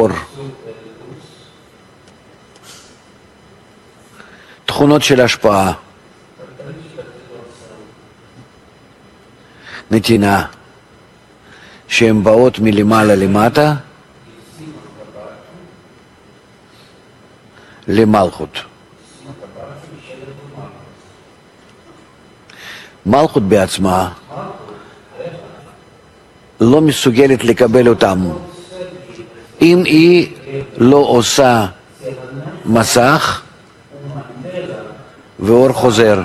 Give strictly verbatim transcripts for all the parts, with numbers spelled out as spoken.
תכונות של השפעה, נתינה, שהן באות מלמעלה למטה למלכות. מלכות בעצמה לא מסוגלת לקבל אותם. אם היא לא עושה מסך ואור חוזר.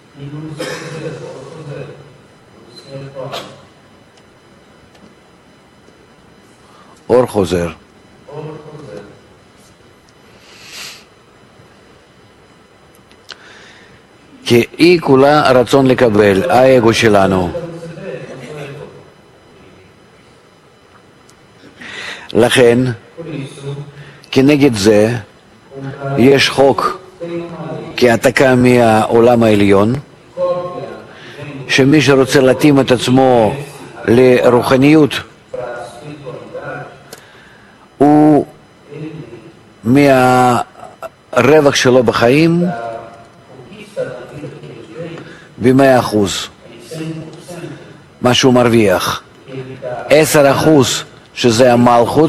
אור חוזר. כי היא כולה רצון לקבל, האגו שלנו. לכן, כנגד זה, יש חוק כהעתקה מהעולם העליון, שמי שרוצה להתאים את עצמו לרוחניות, הוא מהרווח שלו בחיים במאה אחוז, מה שהוא מרוויח. עשר אחוז שזה המלכות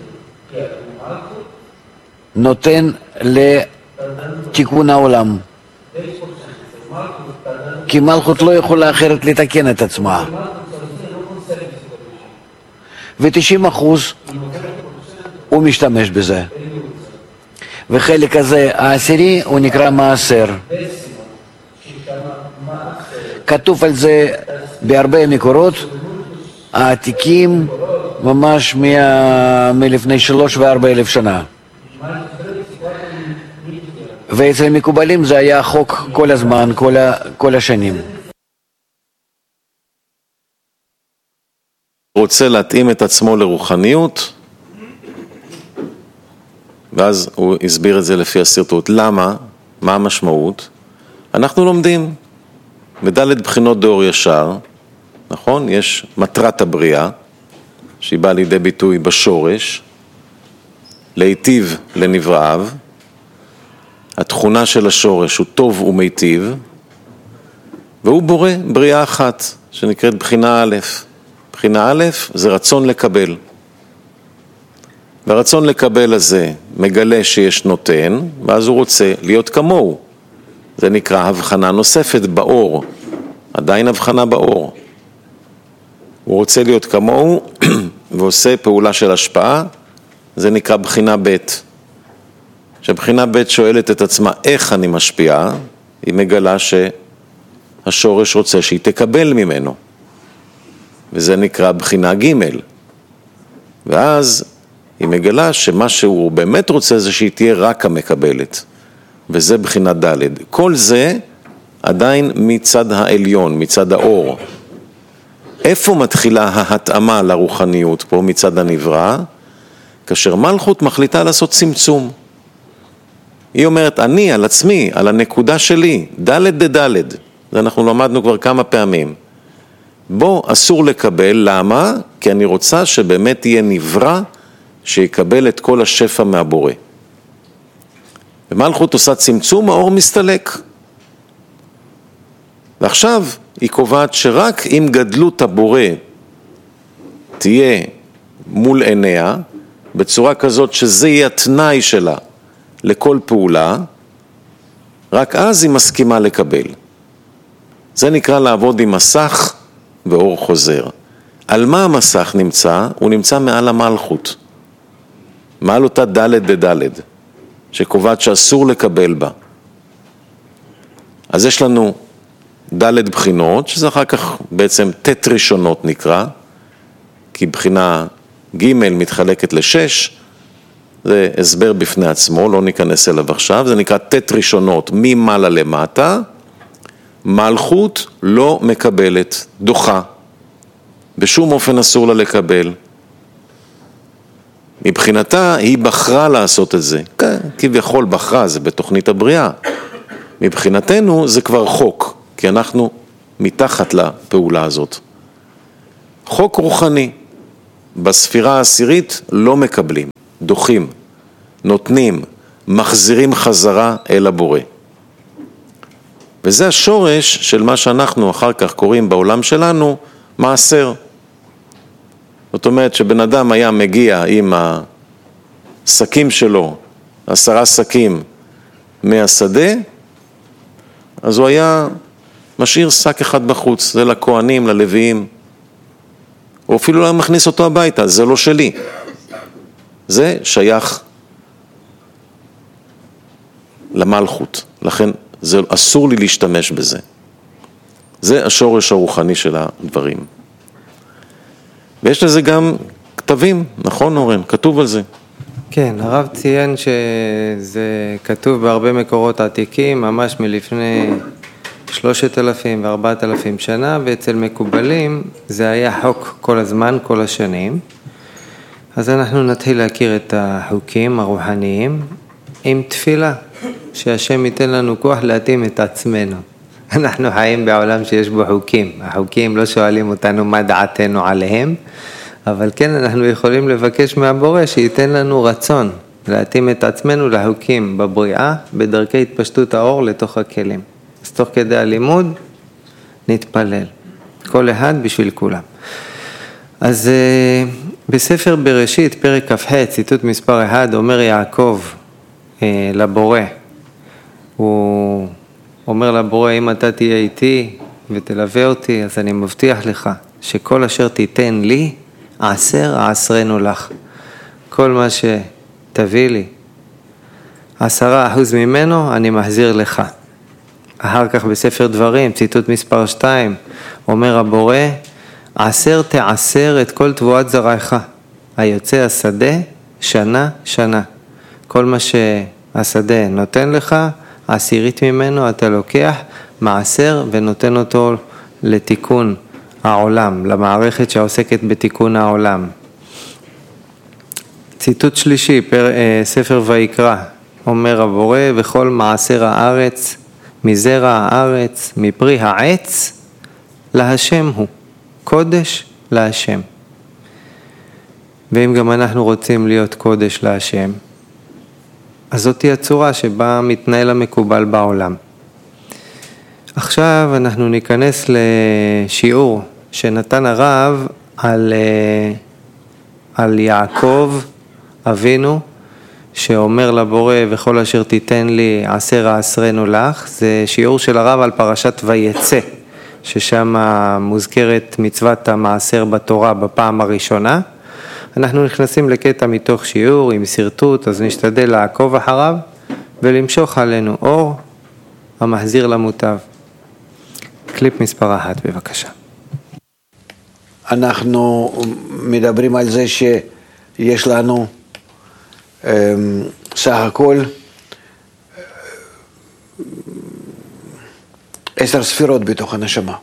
נותן לתיקון העולם, כי מלכות לא יכולה אחרת לתקן את עצמה. ו-תשעים אחוז הוא משתמש בזה, וחלק הזה העשירי הוא נקרא מעשר. כתוב על זה בהרבה מקורות העתיקים, ממש מ- מלפני שלוש וארבע אלף שנה. ואצל מקובלים זה היה חוק כל הזמן, כל, ה- כל השנים. רוצה להתאים את עצמו לרוחניות, ואז הוא הסביר את זה לפי הסרטוט. למה? מה המשמעות? אנחנו לומדים בדלת בחינות דאור ישר, נכון? יש מטרת הבריאה, שהיא באה לידי ביטוי בשורש, להיטיב לנבראיו. התכונה של השורש הוא טוב ומיטיב, והוא בורא בריאה אחת, שנקראת בחינה א'. בחינה א' זה רצון לקבל. והרצון לקבל הזה מגלה שיש נותן, ואז הוא רוצה להיות כמוהו. זה נקרא הבחנה נוספת באור, עדיין הבחנה באור. הוא רוצה להיות כמוהו ועושה פעולה של השפעה, זה נקרא בחינה ב'. שבחינה ב' שואלת את עצמה איך אני משפיעה, היא מגלה שהשורש רוצה שהיא תקבל ממנו, וזה נקרא בחינה ג'. ואז היא מגלה שמה שהוא באמת רוצה זה שהיא תהיה רק המקבלת, וזה בחינה ד'. כל זה עדיין מצד העליון, מצד האור. איפה מתחילה ההתאמה לרוחניות פה מצד הנברא? כאשר מלכות מחליטה לעשות צמצום. היא אומרת, אני על עצמי, על הנקודה שלי, ד' ד'. זה אנחנו למדנו כבר כמה פעמים. בו אסור לקבל, למה? כי אני רוצה שבאמת יהיה נברא שיקבל את כל השפע מהבורא. ומלכות עושה צמצום, האור מסתלק. ועכשיו היא קובעת שרק אם גדלות הבורא תהיה מול עיניה, בצורה כזאת שזה יהיה התנאי שלה לכל פעולה, רק אז היא מסכימה לקבל. זה נקרא לעבוד עם מסך ואור חוזר. על מה המסך נמצא? הוא נמצא מעל המלכות. מעל אותה ד' בד', שקובעת שאסור לקבל בה. אז יש לנו ד' בחינות, שזה אחר כך בעצם ת' ראשונות נקרא, כי בחינה ג' מתחלקת לשש, זה הסבר בפני עצמו, לא ניכנס אליו עכשיו, זה נקרא ת' ראשונות ממעלה למטה. מלכות לא מקבלת, דוחה, בשום אופן אסור לה לקבל. מבחינתה היא בחרה לעשות את זה, כן, כביכול בחרה, זה בתוכנית הבריאה. מבחינתנו זה כבר חוק, כי אנחנו מתחת לפעולה הזאת. חוק רוחני, בספירה העשירית לא מקבלים, דוחים, נותנים, מחזירים חזרה אל הבורא. וזה השורש של מה שאנחנו אחר כך קוראים בעולם שלנו מעשר. זאת אומרת שבן אדם היה מגיע עם השקים שלו, עשרה שקים מהשדה, אז הוא היה משאיר שק אחד בחוץ, זה לכהנים, ללוויים. הוא אפילו לא מכניס אותו הביתה, זה לא שלי. זה שייך למלכות, לכן זה אסור לי להשתמש בזה. זה השורש הרוחני של הדברים. ויש לזה גם כתבים, נכון אורן? כתוב על זה. כן, הרב ציין שזה כתוב בהרבה מקורות עתיקים, ממש מלפני שלושת אלפים וארבעת אלפים שנה, ואצל מקובלים זה היה חוק כל הזמן, כל השנים. אז אנחנו נתחיל להכיר את החוקים הרוחניים עם תפילה, שהשם ייתן לנו כוח להתאים את עצמנו. אנחנו חיים בעולם שיש בו חוקים. החוקים לא שואלים אותנו מה דעתנו עליהם, אבל כן אנחנו יכולים לבקש מהבורא שייתן לנו רצון להתאים את עצמנו לחוקים בבריאה, בדרכי התפשטות האור לתוך הכלים. אז תוך כדי הלימוד נתפלל. כל אחד בשביל כולם. אז בספר בראשית, פרק כ"ח, ציטוט מספר אחד, אומר יעקב לבורא, הוא אומר לבורא, אם אתה תהיה איתי ותלווה אותי, אז אני מבטיח לך שכל אשר תיתן לי, עשר עשרנו לך. כל מה שתביא לי, עשרה אחוז ממנו, אני מחזיר לך. אחר כך בספר דברים, ציטוט מספר שתיים, אומר הבורא, עשר תעשר את כל תבואת זרעך, היוצא השדה שנה שנה. כל מה שהשדה נותן לך, עשירית ממנו אתה לוקח מעשר ונותן אותו לתיקון העולם, למערכת שעוסקת בתיקון העולם. ציטוט שלישי, פר, ספר ויקרא, אומר הבורא, וכל מעשר הארץ, מזרע הארץ, מפרי העץ, להשם הוא, קודש להשם. ואם גם אנחנו רוצים להיות קודש להשם, אז זאת היא הצורה שבה מתנהל המקובל בעולם. עכשיו אנחנו ניכנס לשיעור שנתן הרב על, על יעקב אבינו, שאומר לבורא וכל אשר תיתן לי עשר עשרנו לך. זה שיעור של הרב על פרשת ויצא, ששם מוזכרת מצוות המעשר בתורה בפעם הראשונה. אנחנו נכנסים לקטע מתוך שיעור עם סרטוט, אז נשתדל לעקוב אחריו ולמשוך עלינו אור המחזיר למוטב. קליפ מספר אחת, בבקשה. אנחנו מדברים על זה שיש לנו סך הכל עשר ספירות בתוך הנשמה,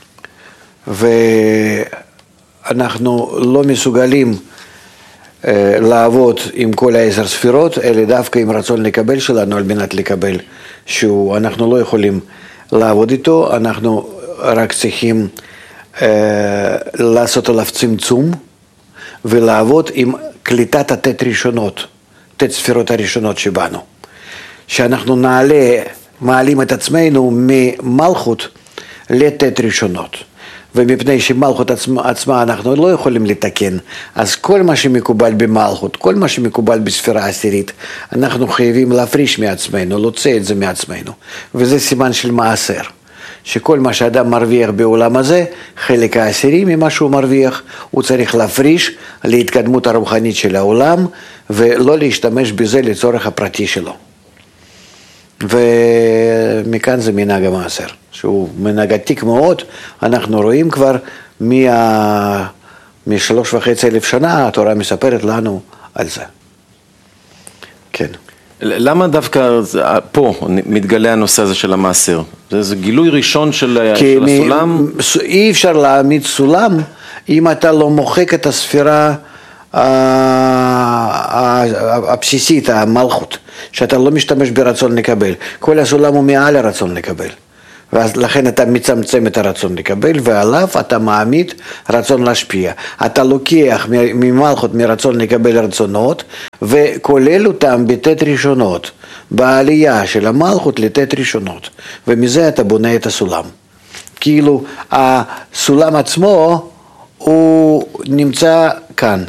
ואנחנו לא מסוגלים לעבוד עם כל העשר ספירות, אלא דווקא עם רצון לקבל שלנו על מנת לקבל, שאנחנו לא יכולים לעבוד איתו, אנחנו רק צריכים אה, לעשות עליו צמצום ולעבוד עם קליטת התת ראשונות, תת ספירות הראשונות שבנו, שאנחנו נעלה, מעלים את עצמנו ממלכות לתת ראשונות. ומפני שמלכות עצמה, עצמה אנחנו לא יכולים לתקן, אז כל מה שמקובל במלכות, כל מה שמקובל בספירה עשירית, אנחנו חייבים להפריש מעצמנו, להוציא את זה מעצמנו. וזה סימן של מעשר, שכל מה שאדם מרוויח בעולם הזה, חלק העשירי ממה שהוא מרוויח, הוא צריך להפריש להתקדמות הרוחנית של העולם, ולא להשתמש בזה לצורך הפרטי שלו. ומכאן זה מנהג המעשר, שהוא מנהג עתיק מאוד. אנחנו רואים כבר מה... משלוש וחצי אלף שנה, התורה מספרת לנו על זה. כן. למה דווקא פה מתגלה הנושא הזה של המעשר? זה, זה גילוי ראשון של, כי של הסולם? אי אפשר להעמיד סולם אם אתה לא מוחק את הספירה הבסיסית, המלכות, שאתה לא משתמש ברצון לקבל. כל הסולם הוא מעל הרצון לקבל. ואז לכן אתה מצמצם את הרצון לקבל, ועליו אתה מעמיד רצון להשפיע. אתה לוקח ממלכות מרצון לקבל רצונות, וכולל אותם בתת ראשונות, בעלייה של המלכות לתת ראשונות, ומזה אתה בונה את הסולם. כאילו הסולם עצמו הוא נמצא כאן,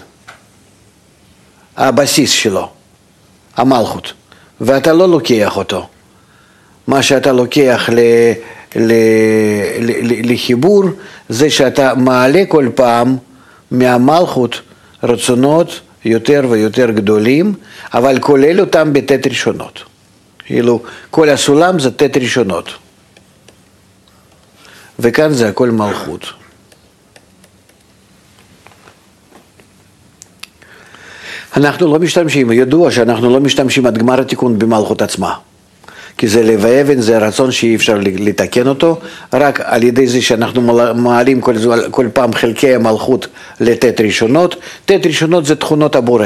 הבסיס שלו, המלכות, ואתה לא לוקח אותו. מה שאתה לוקח ל, ל, ל, לחיבור זה שאתה מעלה כל פעם מהמלכות רצונות יותר ויותר גדולים, אבל כולל אותם בתת ראשונות. כאילו כל הסולם זה תת ראשונות. וכאן זה הכל מלכות. אנחנו לא משתמשים, ידוע שאנחנו לא משתמשים עד גמר התיקון במלכות עצמה. כי זה לב האבן, זה רצון שאי אפשר לתקן אותו, רק על ידי זה שאנחנו מעלים כל, כל פעם חלקי המלכות לתת ראשונות. תת ראשונות זה תכונות הבורא.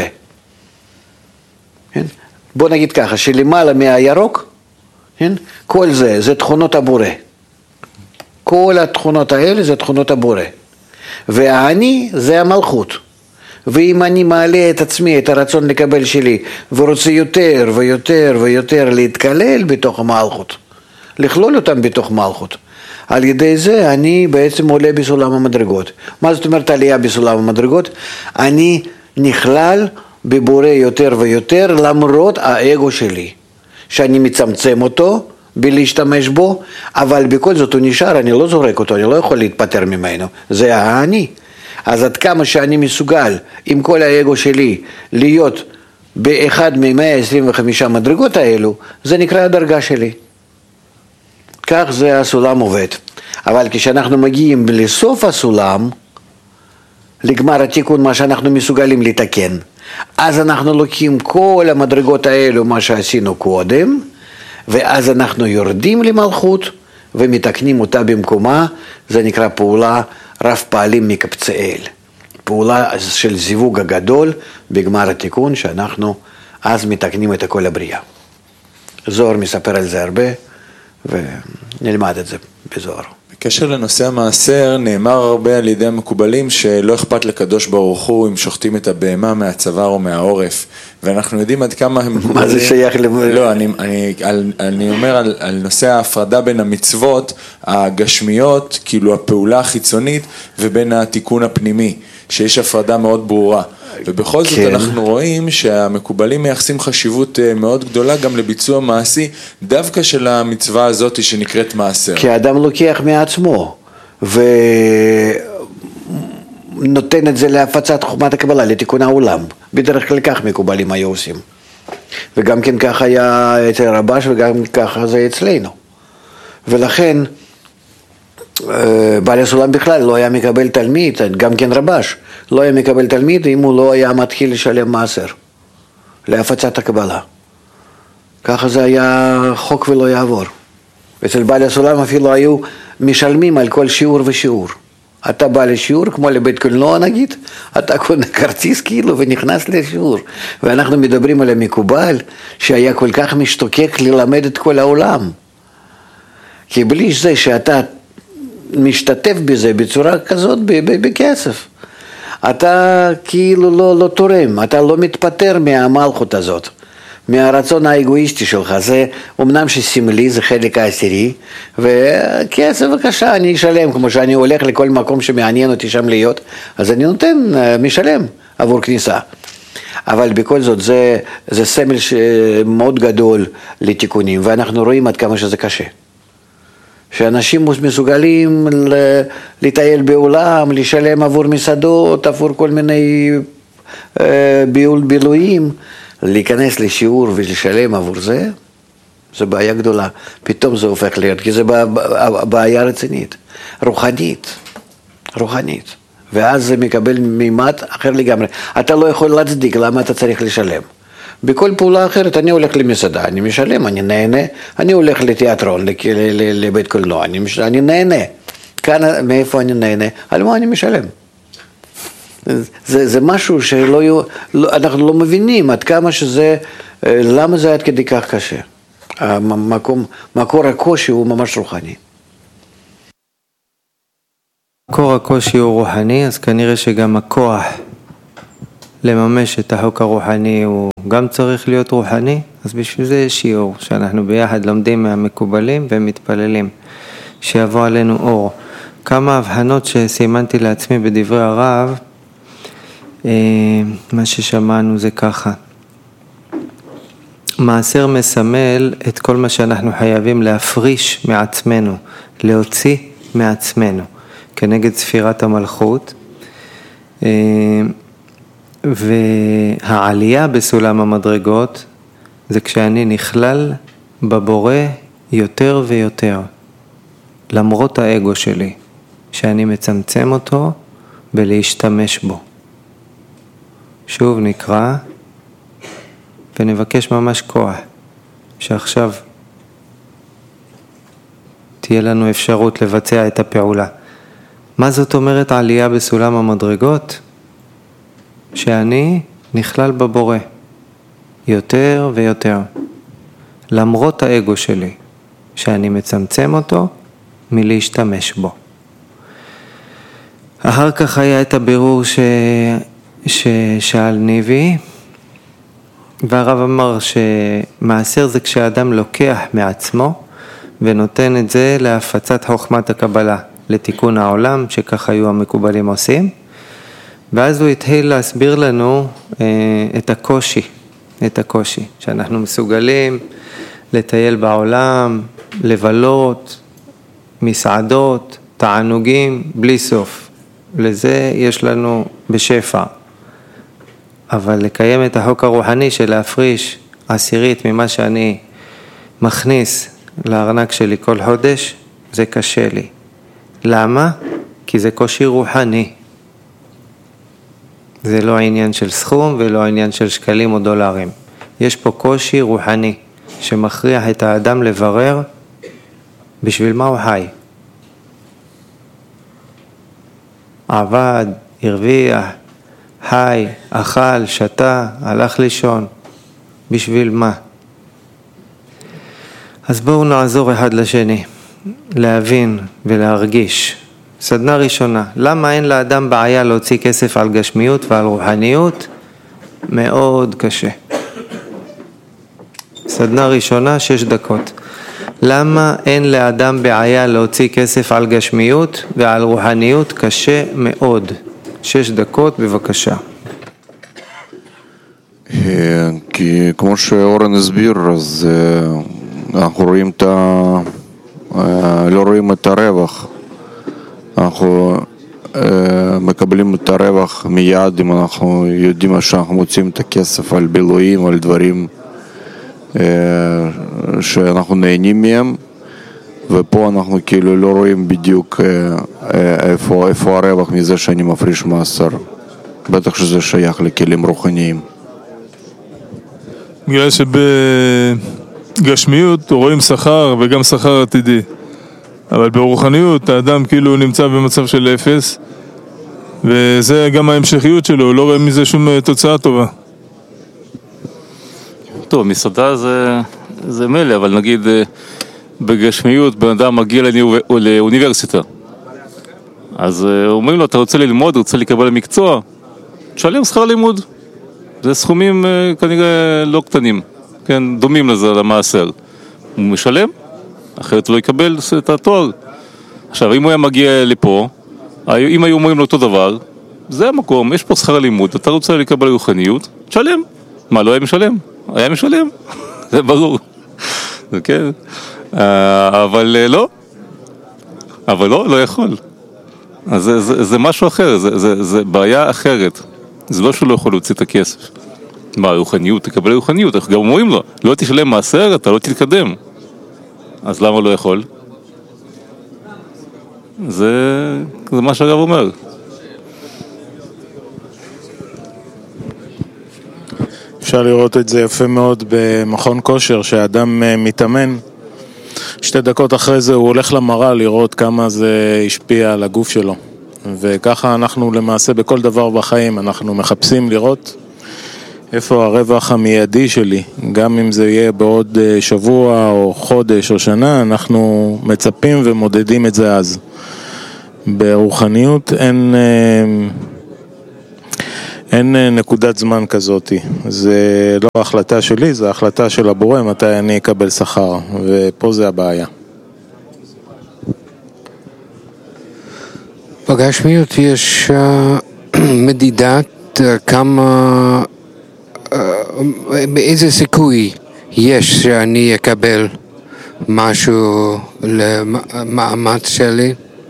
כן? בוא נגיד ככה, שלמעלה מהירוק, כן? כל זה, זה תכונות הבורא. כל התכונות האלה זה תכונות הבורא. והאני זה המלכות. ואם אני מעלה את עצמי, את הרצון לקבל שלי, ורוצה יותר ויותר ויותר להתקלל בתוך המלכות, לכלול אותם בתוך מלכות, על ידי זה אני בעצם עולה בסולם המדרגות. מה זאת אומרת עלייה בסולם המדרגות? אני נכלל בבורא יותר ויותר למרות האגו שלי, שאני מצמצם אותו בלהשתמש בו, אבל בכל זאת הוא נשאר, אני לא זורק אותו, אני לא יכול להתפטר ממנו, זה האני. אז עד כמה שאני מסוגל עם כל האגו שלי להיות באחד מ-מאה עשרים וחמש מדרגות האלו, זה נקרא הדרגה שלי. כך זה הסולם עובד. אבל כשאנחנו מגיעים לסוף הסולם, לגמר התיקון, מה שאנחנו מסוגלים לתקן, אז אנחנו לוקחים כל המדרגות האלו, מה שעשינו קודם, ואז אנחנו יורדים למלכות ומתקנים אותה במקומה. זה נקרא פעולה רב פעלים מקבצאל, פעולה של זיווג הגדול בגמר התיקון, שאנחנו אז מתקנים את כל הבריאה. זוהר מספר על זה הרבה, ונלמד את זה בזוהר. בקשר לנושא המעשר, נאמר הרבה על ידי המקובלים שלא אכפת לקדוש ברוך הוא אם שוחטים את הבהמה מהצוואר או מהעורף, ואנחנו יודעים עד כמה הם מקובלים. מה זה שייך ל... לא, אני, אני, על, אני אומר על, על נושא ההפרדה בין המצוות הגשמיות, כאילו הפעולה החיצונית, ובין התיקון הפנימי, שיש הפרדה מאוד ברורה. ובכל זאת כן. אנחנו רואים שהמקובלים מייחסים חשיבות מאוד גדולה גם לביצוע מעשי, דווקא של המצווה הזאת שנקראת מעשר. כי האדם לוקח מעצמו, ונותן את זה להפצת חוכמת הקבלה, לתיקון העולם. בדרך כלל כך מקובלים היו עושים. וגם כן כך היה אצל רבש, וגם ככה זה אצלנו. ולכן, בעל הסולם בכלל לא היה מקבל תלמיד, גם כן רבש, לא היה מקבל תלמיד אם הוא לא היה מתחיל לשלם מעשר, להפצת הקבלה. ככה זה היה חוק ולא יעבור. אצל בעל הסולם אפילו היו משלמים על כל שיעור ושיעור. אתה בא לשיעור, כמו לבית קולנוע נגיד, אתה קונה כרטיס כאילו ונכנס לשיעור. ואנחנו מדברים על המקובל שהיה כל כך משתוקק ללמד את כל העולם. כי בלי זה שאתה משתתף בזה בצורה כזאת בכסף, אתה כאילו לא, לא תורם, אתה לא מתפטר מהמלכות הזאת, מהרצון האגואיסטי שלך. זה אמנם שסמלי, זה חלק העשירי, וכסף בבקשה אני אשלם, כמו שאני הולך לכל מקום שמעניין אותי שם להיות, אז אני נותן, משלם עבור כניסה. אבל בכל זאת זה, זה סמל מאוד גדול לתיקונים, ואנחנו רואים עד כמה שזה קשה. שאנשים מסוגלים לטייל בעולם, לשלם עבור מסעדות, עבור כל מיני ביול בילויים, להיכנס לשיעור ולשלם עבור זה, זה בעיה גדולה. פתאום זה הופך להיות, כי זה בעיה רצינית, רוחנית, רוחנית. ואז זה מקבל מימד אחר לגמרי. אתה לא יכול להצדיק למה אתה צריך לשלם. בכל פעולה אחרת, אני הולך למסעדה, אני משלם, אני נהנה, אני הולך לתיאטרון, לבית קולנוע, אני, אני נהנה. כאן, מאיפה אני נהנה? על מה אני משלם? זה, זה משהו שלא, לא, אנחנו לא מבינים עד כמה שזה, למה זה עד כדי כך קשה. המקום, מקור הקושי הוא ממש רוחני. מקור הקושי הוא רוחני, אז כנראה שגם הכוח לממש את החוק הרוחני הוא גם צריך להיות רוחני, אז בשביל זה יש שיעור שאנחנו ביחד לומדים מהמקובלים ומתפללים שיבוא עלינו אור. כמה הבחנות שסימנתי לעצמי בדברי הרב, מה ששמענו זה ככה. מעשר מסמל את כל מה שאנחנו חייבים להפריש מעצמנו, להוציא מעצמנו, כנגד ספירת המלכות. והעלייה בסולם המדרגות זה כשאני נכלל בבורא יותר ויותר, למרות האגו שלי, שאני מצמצם אותו ולהשתמש בו. שוב נקרא ונבקש ממש כוח, שעכשיו תהיה לנו אפשרות לבצע את הפעולה. מה זאת אומרת עלייה בסולם המדרגות? שאני נכלל בבורא יותר ויותר, למרות האגו שלי, שאני מצמצם אותו מלהשתמש בו. אחר כך היה את הבירור ש... ששאל ניבי, והרב אמר שמעשר זה כשאדם לוקח מעצמו ונותן את זה להפצת חוכמת הקבלה, לתיקון העולם, שכך היו המקובלים עושים. ואז הוא התחיל להסביר לנו אה, את הקושי, את הקושי, שאנחנו מסוגלים לטייל בעולם, לבלות, מסעדות, תענוגים, בלי סוף. לזה יש לנו בשפע. אבל לקיים את החוק הרוחני של להפריש עשירית ממה שאני מכניס לארנק שלי כל חודש, זה קשה לי. למה? כי זה קושי רוחני. זה לא העניין של סכום ולא העניין של שקלים או דולרים. יש פה קושי רוחני שמכריח את האדם לברר בשביל מה הוא חי. עבד, הרוויח, חי, אכל, שתה, הלך לישון. בשביל מה? אז בואו נעזור אחד לשני, להבין ולהרגיש. סדנה ראשונה, למה אין לאדם בעיה להוציא כסף על גשמיות ועל רוחניות? מאוד קשה. סדנה ראשונה, שש דקות. למה אין לאדם בעיה להוציא כסף על גשמיות ועל רוחניות? קשה מאוד. שש דקות, בבקשה. כי כמו שאורן הסביר, אז אנחנו רואים את ה... לא רואים את הרווח. אנחנו מקבלים את הרווח מיד אם אנחנו יודעים שאנחנו מוצאים את הכסף על בילויים, על דברים שאנחנו נהנים מהם, ופה אנחנו כאילו לא רואים בדיוק איפה, איפה הרווח מזה שאני מפריש מעשר. בטח שזה שייך לכלים רוחניים. בגלל שבגשמיות רואים שכר וגם שכר עתידי, אבל ברוחניות האדם כאילו נמצא במצב של אפס, וזה גם ההמשכיות שלו, הוא לא רואה מזה שום תוצאה טובה. טוב, מסעדה זה, זה מלא, אבל נגיד בגשמיות בן אדם מגיע לאוניברסיטה, אז אומרים לו, אתה רוצה ללמוד, רוצה לקבל מקצוע, תשלם שכר לימוד. זה סכומים כנראה לא קטנים, כן, דומים לזה, למעשר. הוא משלם, אחרת הוא לא יקבל את התואר. עכשיו, אם הוא היה מגיע לפה, אם היו אומרים לו אותו דבר, זה המקום, יש פה שכר לימוד, אתה רוצה לקבל רוחניות, תשלם. מה, לא היה משלם? היה משלם, זה ברור. כן, אבל לא, אבל לא, לא יכול. אז זה, זה, זה משהו אחר, זה, זה, זה בעיה אחרת. זה לא שהוא לא יכול להוציא את הכסף. מה, רוחניות, תקבל רוחניות, אנחנו גם אומרים לו, לא תשלם מעשר, אתה לא תתקדם. אז למה לא יכול? זה, זה מה שהרב אומר. אפשר לראות את זה יפה מאוד במכון כושר, שהאדם מתאמן, שתי דקות אחרי זה הוא הולך למראה לראות כמה זה השפיע על הגוף שלו. וככה אנחנו למעשה בכל דבר בחיים, אנחנו מחפשים לראות איפה הרווח המיידי שלי, גם אם זה יהיה בעוד שבוע או חודש או שנה, אנחנו מצפים ומודדים את זה אז. ברוחניות אין, אין נקודת זמן כזאת. זה לא החלטה שלי, זה החלטה של הבורא מתי אני אקבל שכר, ופה זה הבעיה. בגשמיות יש מדידת כמה, באיזה סיכוי יש שאני אקבל משהו למאמץ שלי,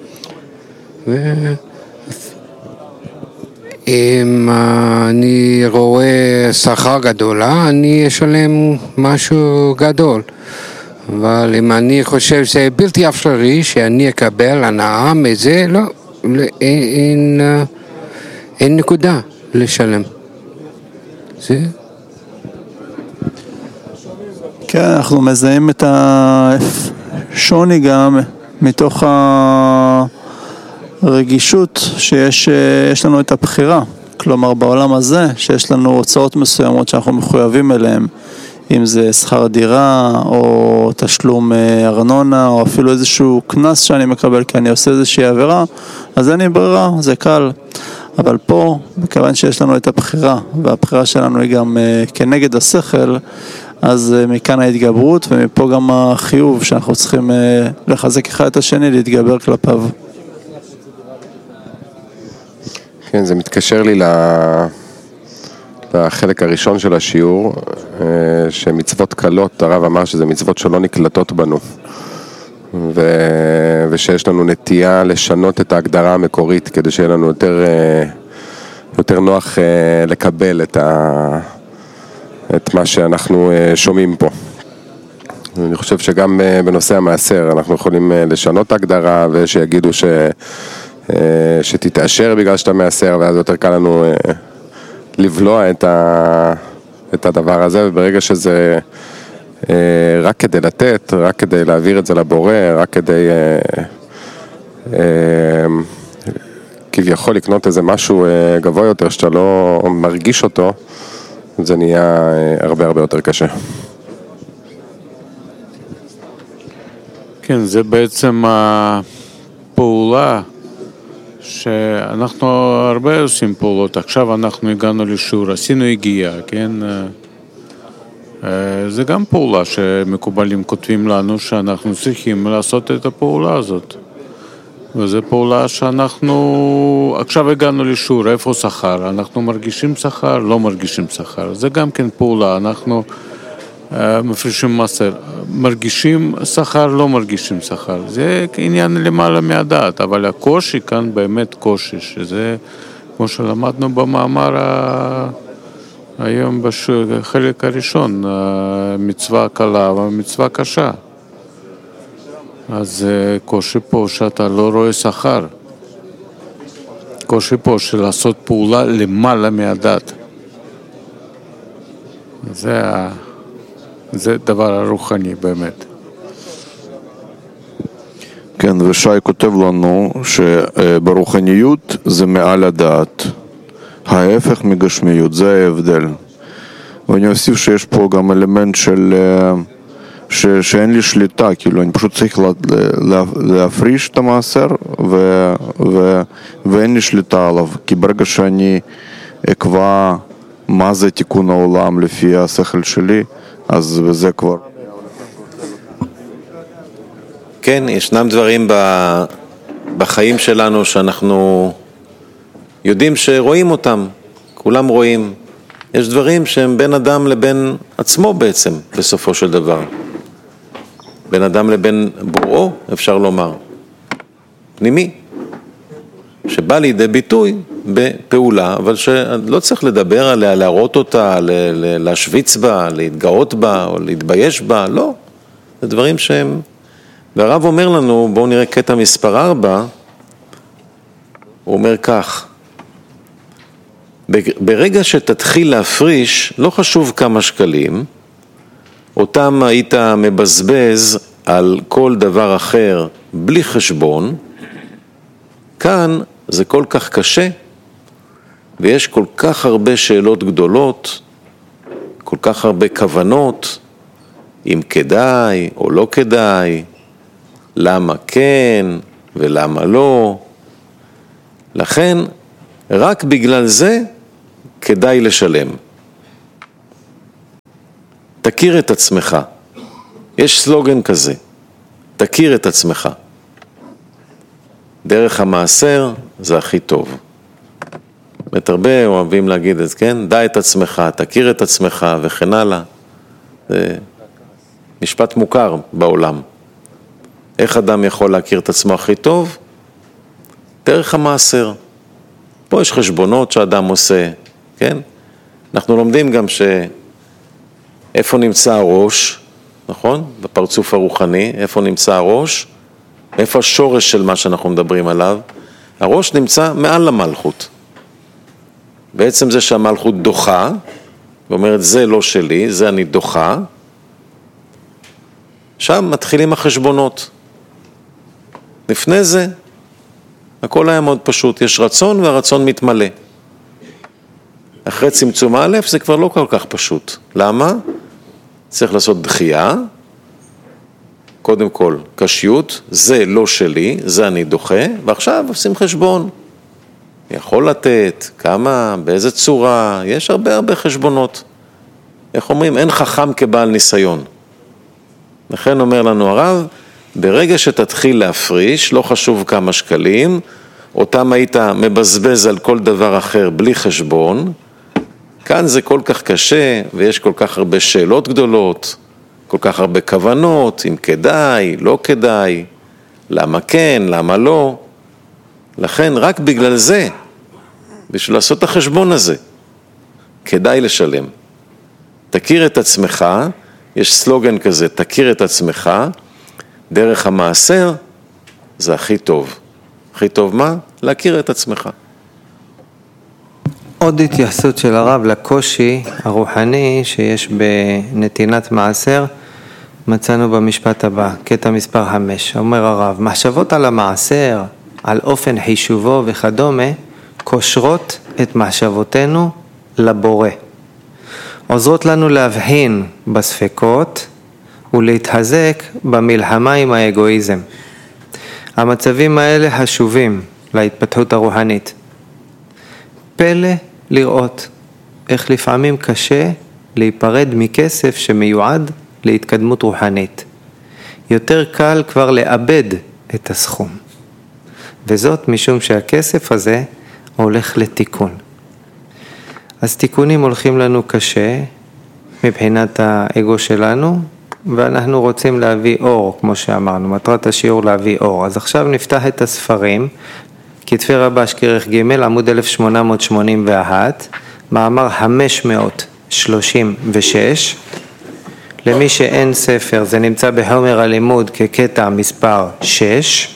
ואם אני רואה שכר גדולה אני אשלם משהו גדול, אבל אם אני חושב שזה בלתי אפשרי שאני אקבל הנאה מזה, לא, אין, אין נקודה לשלם. זה כן, אנחנו מזהים את השוני גם מתוך הרגישות שיש יש לנו את הבחירה. כלומר, בעולם הזה שיש לנו הוצאות מסוימות שאנחנו מחויבים אליהן, אם זה שכר דירה או תשלום ארנונה או אפילו איזשהו כנס שאני מקבל כי אני עושה איזושהי עבירה, אז אין לי ברירה, זה קל. אבל פה, מכיוון שיש לנו את הבחירה, והבחירה שלנו היא גם כנגד השכל, אז מכאן ההתגברות ומפה גם החיוב שאנחנו צריכים לחזק אחד את השני, להתגבר כלפיו. כן, זה מתקשר לי לחלק הראשון של השיעור, שמצוות קלות, הרב אמר שזה מצוות שלא נקלטות בנו, ו... ושיש לנו נטייה לשנות את ההגדרה המקורית, כדי שיהיה לנו יותר, יותר נוח לקבל את ה... את מה שאנחנו שומעים פה. אני חושב שגם בנושא המעשר אנחנו יכולים לשנות הגדרה, ושיגידו ש... שתתאשר בגלל שאתה מעשר, ואז יותר קל לנו לבלוע את, ה... את הדבר הזה, וברגע שזה רק כדי לתת, רק כדי להעביר את זה לבורא, רק כדי כביכול לקנות איזה משהו גבוה יותר שאתה לא מרגיש אותו, זה נהיה הרבה הרבה יותר קשה. כן, זה בעצם הפעולה שאנחנו הרבה עושים פעולות. עכשיו אנחנו הגענו לשיעור, עשינו הגיעה, כן? זה גם פעולה שמקובלים כותבים לנו שאנחנו צריכים לעשות את הפעולה הזאת. וזו פעולה שאנחנו, עכשיו הגענו לשיעור, איפה שכר? אנחנו מרגישים שכר, לא מרגישים שכר. זה גם כן פעולה, אנחנו מפרישים מסר. מרגישים שכר, לא מרגישים שכר. זה עניין למעלה מהדעת, אבל הקושי כאן באמת קושי, שזה, כמו שלמדנו במאמר ה... היום בחלק הראשון, מצווה קלה ומצווה קשה. אז קושי פה שאתה לא רואה שכר. קושי פה של לעשות פעולה למעלה מהדת. זה, זה דבר הרוחני באמת. כן, ושי כותב לנו שברוחניות זה מעל הדעת. ההפך מגשמיות, זה ההבדל. ואני אוסיף שיש פה גם אלמנט של ש, שאין לי שליטה, כאילו אני פשוט צריך לה, לה, להפריש את המעשר ו, ו, ואין לי שליטה עליו, כי ברגע שאני אקבע מה זה תיקון העולם לפי השכל שלי, אז זה כבר... כן, ישנם דברים בחיים שלנו שאנחנו יודעים שרואים אותם, כולם רואים. יש דברים שהם בין אדם לבין עצמו בעצם, בסופו של דבר. בין אדם לבין בוראו, אפשר לומר. פנימי. שבא לידי ביטוי בפעולה, אבל שלא צריך לדבר עליה, להראות אותה, להשוויץ בה, להתגאות בה, או להתבייש בה, לא. זה דברים שהם... והרב אומר לנו, בואו נראה קטע מספר ארבע, הוא אומר כך, ברגע שתתחיל להפריש, לא חשוב כמה שקלים, אותם היית מבזבז על כל דבר אחר בלי חשבון, כאן זה כל כך קשה, ויש כל כך הרבה שאלות גדולות, כל כך הרבה כוונות, אם כדאי או לא כדאי, למה כן ולמה לא, לכן, רק בגלל זה כדאי לשלם. תכיר את עצמך. יש סלוגן כזה, תכיר את עצמך. דרך המעשר זה הכי טוב. באמת הרבה אוהבים להגיד את זה, כן? דע את עצמך, תכיר את עצמך וכן הלאה. זה משפט מוכר בעולם. איך אדם יכול להכיר את עצמו הכי טוב? דרך המעשר. פה יש חשבונות שאדם עושה, כן? אנחנו לומדים גם שאיפה נמצא הראש, נכון? בפרצוף הרוחני, איפה נמצא הראש? איפה השורש של מה שאנחנו מדברים עליו? הראש נמצא מעל המלכות. בעצם זה שהמלכות דוחה, ואומרת זה לא שלי, זה אני דוחה, שם מתחילים החשבונות. לפני זה, הכל היה מאוד פשוט, יש רצון והרצון מתמלא. אחרי צמצום א' זה כבר לא כל כך פשוט. למה? צריך לעשות דחייה, קודם כל קשיות, זה לא שלי, זה אני דוחה, ועכשיו עושים חשבון. יכול לתת, כמה, באיזה צורה, יש הרבה הרבה חשבונות. איך אומרים? אין חכם כבעל ניסיון. לכן אומר לנו הרב, ברגע שתתחיל להפריש, לא חשוב כמה שקלים, אותם היית מבזבז על כל דבר אחר בלי חשבון, כאן זה כל כך קשה, ויש כל כך הרבה שאלות גדולות, כל כך הרבה כוונות, אם כדאי, לא כדאי, למה כן, למה לא. לכן רק בגלל זה, בשביל לעשות את החשבון הזה, כדאי לשלם. תכיר את עצמך, יש סלוגן כזה, תכיר את עצמך, דרך המעשר זה הכי טוב. הכי טוב מה? להכיר את עצמך. עוד התייחסות של הרב לקושי הרוחני שיש בנתינת מעשר, מצאנו במשפט הבא, קטע מספר חמש. אומר הרב, מחשבות על המעשר, על אופן חישובו וכדומה, קושרות את מחשבותינו לבורא. עוזרות לנו להבחין בספקות ולהתחזק במלחמה עם האגואיזם. המצבים האלה חשובים להתפתחות הרוחנית. פלא לראות איך לפעמים קשה להיפרד מכסף שמיועד להתקדמות רוחנית. יותר קל כבר לאבד את הסכום. וזאת משום שהכסף הזה הולך לתיקון. אז תיקונים הולכים לנו קשה מבחינת האגו שלנו, ואנחנו רוצים להביא אור, כמו שאמרנו, מטרת השיעור להביא אור. אז עכשיו נפתח את הספרים, כתבי רבש כרך ג' עמוד אלף שמונה מאות שמונים ואחת, מאמר חמש מאות שלושים ושש, למי שאין ספר זה נמצא בחומר הלימוד כקטע מספר שש,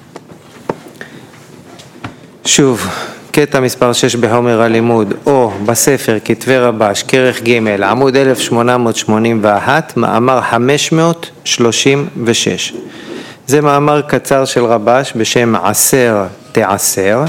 שוב, קטע מספר שש בחומר הלימוד, או בספר כתבי רבש כרך ג' עמוד אלף שמונה מאות שמונים ואחת, מאמר חמש מאות שלושים ושש. זה מאמר קצר של רבש בשם עשר תעשר.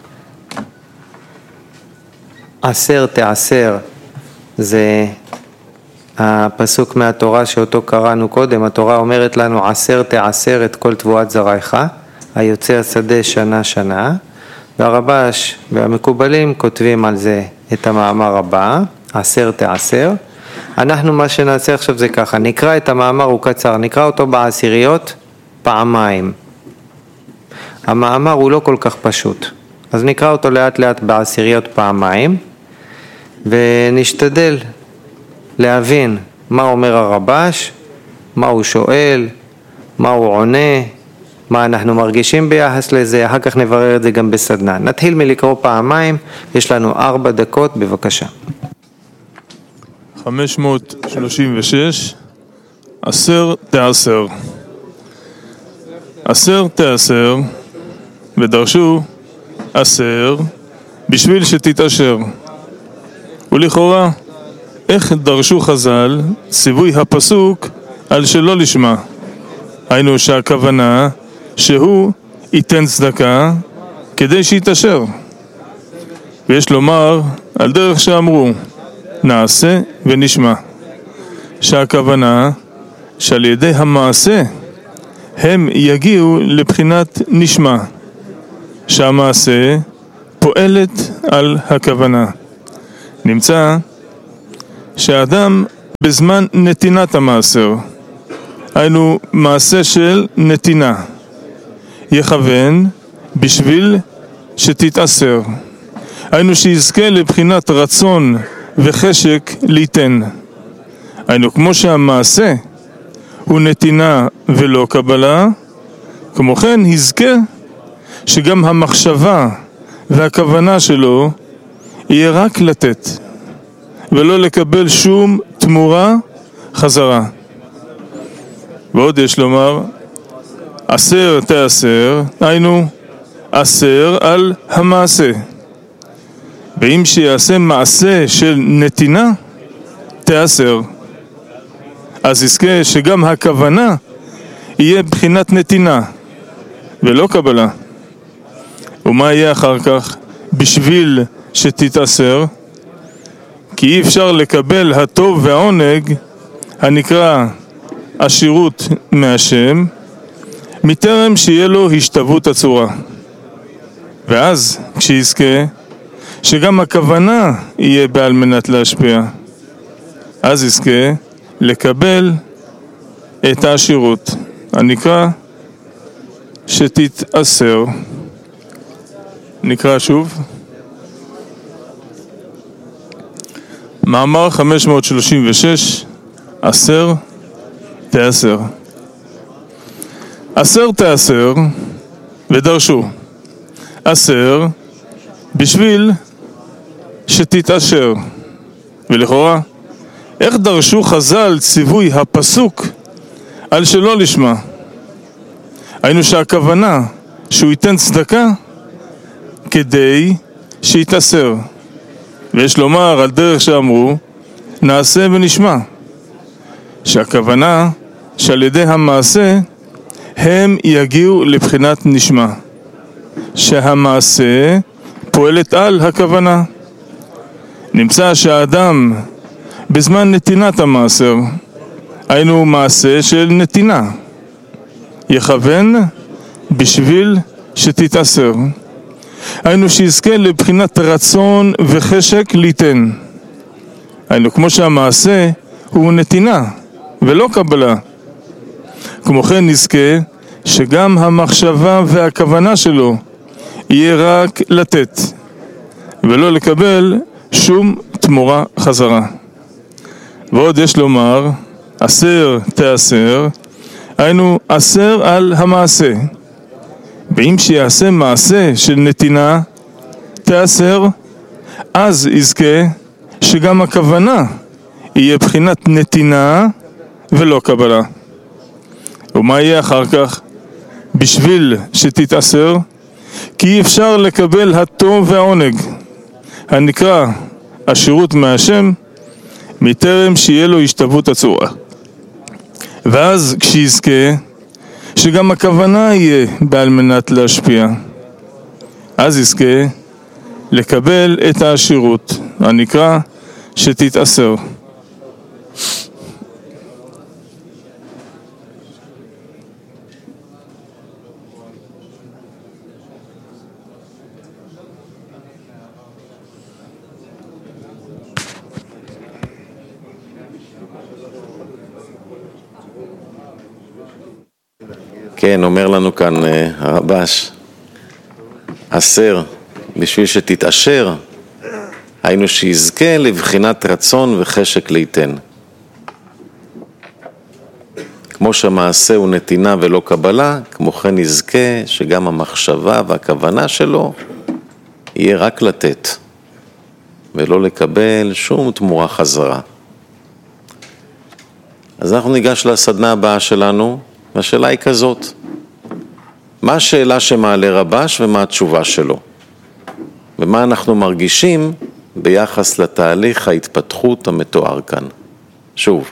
עשר תעשר זה הפסוק מהתורה שאותו קראנו קודם. התורה אומרת לנו עשר תעשר את כל תבואת זרעך, היוצא השדה שנה שנה. והרבש והמקובלים כותבים על זה את המאמר הבא, עשר תעשר. אנחנו מה שנעשה עכשיו זה ככה, נקרא את המאמר, הוא קצר, נקרא אותו בעשיריות פעמיים. המאמר הוא לא כל כך פשוט, אז נקרא אותו לאט לאט בעשיריות פעמיים, ונשתדל להבין מה אומר הרבש, מה הוא שואל, מה הוא עונה, מה אנחנו מרגישים ביחס לזה, אחר כך נברר את זה גם בסדנה. נתחיל מלקרוא פעמיים, יש לנו ארבע דקות, בבקשה. חמש מאות שלושים ושש, עשר תעשר. עשר תעשר, ודרשו עשר, בשביל שתתעשר. ולכאורה, איך דרשו חז"ל ציווי הפסוק על שלא לשמה? היינו שהכוונה שהוא ייתן צדקה כדי שיתעשר. ויש לומר על דרך שאמרו נעשה ונשמע, שהכוונה שעל ידי המעשה הם יגיעו לבחינת נשמע, שהמעשה פועלת על הכוונה. נמצא שהאדם בזמן נתינת המעשר, היינו מעשה של נתינה, יכוון בשביל שתתאסר, היינו שיזכה לבחינת רצון וחשק ליתן. היינו כמו שהמעשה הוא נתינה ולא קבלה, כמו כן יזכה שגם המחשבה והכוונה שלו יהיה רק לתת ולא לקבל שום תמורה חזרה. ועוד יש לומר, אסר תאסר, היינו אסר על המעשה. ואם שיעשה מעשה של נתינה, תאסר. אז יזכה שגם הכוונה יהיה בחינת נתינה ולא קבלה. ומה יהיה אחר כך? בשביל שתתאסר, כי אי אפשר לקבל הטוב והעונג הנקרא עשירות מהשם מטרם שיהיה לו השתוות הצורה. ואז כשיזכה שגם הכוונה יהיה בעל מנת להשפיע, אז יזכה לקבל את העשירות הנקרא שתתאסר. נקרא שוב מאמר חמש מאות שלושים ושש, אסר תאסר. אסר תאסר, ודרשו אסר בשביל שתתאשר. ולכאורה, איך דרשו חז"ל ציווי הפסוק על שלא לשמה? היינו שהכוונה שהוא ייתן צדקה כדי שיתאסר. ויש לומר על דרך שאמרו נעשה ונשמע, שהכוונה שעל ידי המעשה הם יגיעו לבחינת נשמע, שהמעשה פועלת על הכוונה. נמצא שהאדם בזמן נתינת המעשר, היינו מעשה של נתינה, יכוון בשביל שתתאסר, היינו שיזכה לבחינת רצון וחשק ליתן. היינו כמו שהמעשה הוא נתינה ולא קבלה. כמו כן נזכה שגם המחשבה והכוונה שלו יהיה רק לתת ולא לקבל שום תמורה חזרה. ועוד יש לומר אסר תאסר, היינו אסר על המעשה. ואם שיעשה מעשה של נתינה תאסר, אז יזכה שגם הכוונה יהיה בחינת נתינה ולא קבלה. ומה יהיה אחר כך? בשביל שתתאסר, כי אי אפשר לקבל הטוב והעונג הנקרא עשירות מהשם מטרם שיהיה לו השתוות הצורה. ואז כשיזכה שגם הכוונה יהיה בעל מנת להשפיע, אז יזכה לקבל את העשירות הנקרא שתתאסר. כן, אומר לנו כאן הרבש, אסר בשביל שתתאשר, היינו שיזכה לבחינת רצון וחשק ליתן. כמו שהמעשה הוא נתינה ולא קבלה, כמו כן יזכה שגם המחשבה והכוונה שלו יהיה רק לתת ולא לקבל שום תמורה חזרה. אז אנחנו ניגש לסדנה הבאה שלנו, והשאלה היא כזאת, מה השאלה שמעלה רבש ומה התשובה שלו? ומה אנחנו מרגישים ביחס לתהליך ההתפתחות המתואר כאן? שוב,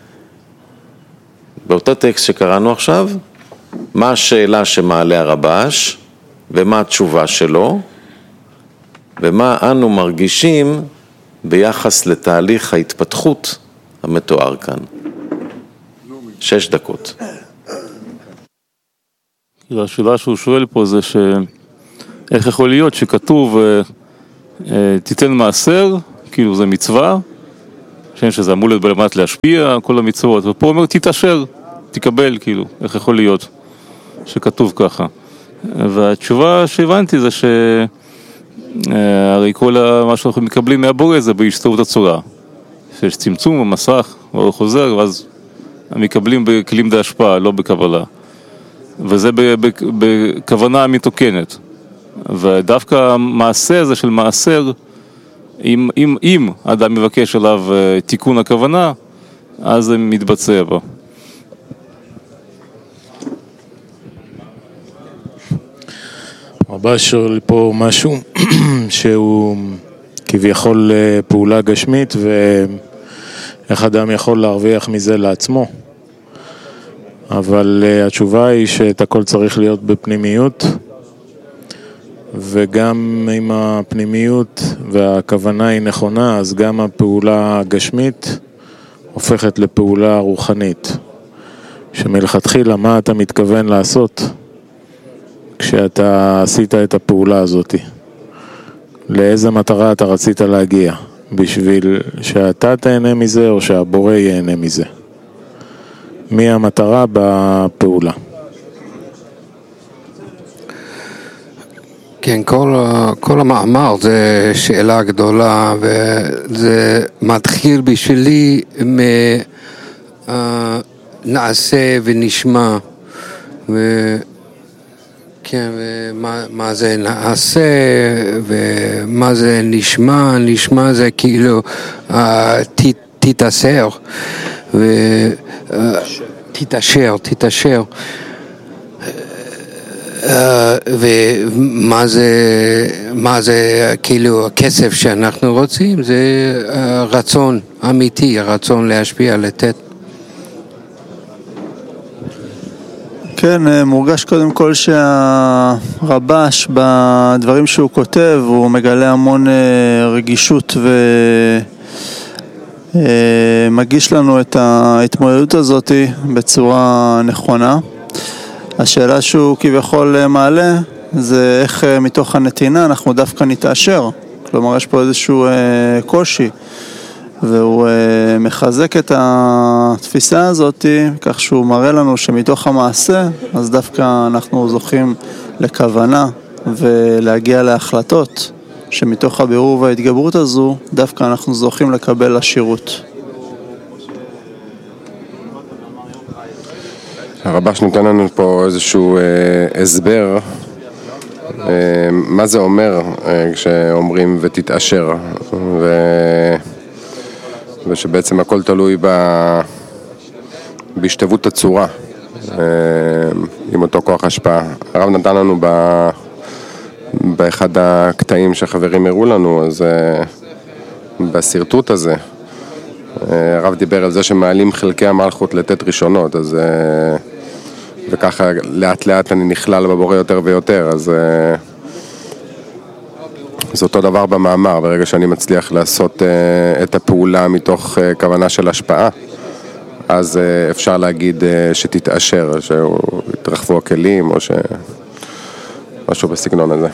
באותו טקסט שקראנו עכשיו, מה השאלה שמעלה הרבש ומה התשובה שלו, ומה אנו מרגישים ביחס לתהליך ההתפתחות המתואר כאן. שש דקות. השאלה שהוא שואל פה זה איך יכול להיות שכתוב תיתן מעשר, כאילו זה מצווה, שזה אמור להיות בלמד להשפיע, כל המצוות, ופה אומר תתעשר, תקבל, כאילו, איך יכול להיות שכתוב ככה. והתשובה שהבנתי זה שהרי כל מה שאנחנו מקבלים מהבורא זה בהשתוות הצורה, שיש צמצום במסך, או חוזר, ואז מקבלים בכלים בהשפעה, לא בקבלה. וזה בכוונה מתוקנת. ודווקא המעשה הזה של מעשר, אם, אם, אם אדם מבקש עליו תיקון הכוונה, אז זה מתבצע בו. רבה שואל פה משהו שהוא כביכול פעולה גשמית, ואיך אדם יכול להרוויח מזה לעצמו. אבל התשובה היא שאת הכל צריך להיות בפנימיות, וגם אם הפנימיות והכוונה היא נכונה, אז גם הפעולה הגשמית הופכת לפעולה רוחנית. שמלכתחילה מה אתה מתכוון לעשות כשאתה עשית את הפעולה הזאת? לאיזה מטרה אתה רצית להגיע? בשביל שאתה תהנה מזה או שהבורא ייהנה מזה? מי המטרה בפעולה? כן, כל, כל המאמר זה שאלה גדולה, וזה מתחיל בשבילי מנעשה ונשמע, ו... כן, ומה מה זה נעשה ומה זה נשמע. נשמע זה כאילו ת, תתאשר ותתאשר, תתאשר. ומה זה, מה זה כאילו הכסף שאנחנו רוצים? זה רצון אמיתי, רצון להשפיע, לתת. כן, מורגש קודם כל שהרבש בדברים שהוא כותב, הוא מגלה המון רגישות ומגיש לנו את ההתמודדות הזאת בצורה נכונה. השאלה שהוא כביכול מעלה זה איך מתוך הנתינה אנחנו דווקא נתאשר. כלומר, יש פה איזשהו קושי, והוא מחזק את התפיסה הזאת כך שהוא מראה לנו שמתוך המעשה אז דווקא אנחנו זוכים לכוונה ולהגיע להחלטות, שמתוך הבירור וההתגברות הזו דווקא אנחנו זוכים לקבל עשירות. הרבש נותן לנו פה איזשהו אה, הסבר אה, מה זה אומר אה, כשאומרים ותתאשר, ו... ושבעצם הכל תלוי ב... בהשתוות הצורה אה, עם אותו כוח השפעה. הרב נתן לנו ב... באחד הקטעים שהחברים הראו לנו, אז אה, בסרטוט הזה הרב דיבר על זה שמעלים חלקי המלכות לתת ראשונות, אז וככה לאט לאט אני נכלל בבורא יותר ויותר, אז זה אותו דבר במאמר. ברגע שאני מצליח לעשות את הפעולה מתוך כוונה של השפעה, אז אפשר להגיד שתתאשר, שיתרחבו הכלים או משהו בסגנון הזה.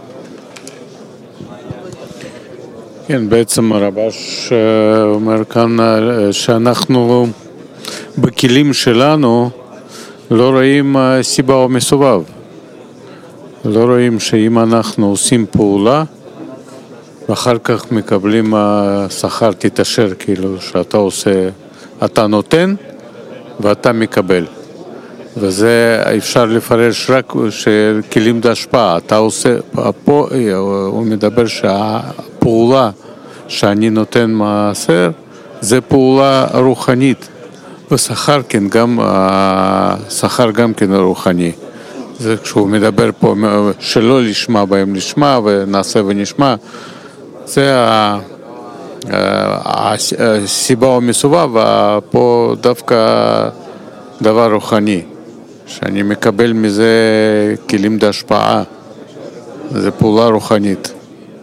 כן, בעצם הרבש אומר כאן שאנחנו בכלים שלנו לא רואים סיבה או מסובב. לא רואים שאם אנחנו עושים פעולה ואחר כך מקבלים שכר תתאשר, כאילו שאתה עושה, אתה נותן ואתה מקבל. וזה אפשר לפרש רק שכלים בהשפעה. אתה עושה, פה הוא מדבר שהפעולה שאני נותן מעשר זה פעולה רוחנית, ושכר כן, גם שכר גם כן רוחני. זה כשהוא מדבר פה שלא לשמה בהם לשמה ונעשה ונשמע, זה הסיבה או מסובב, פה דווקא דבר רוחני, שאני מקבל מזה כלים בהשפעה, זה פעולה רוחנית.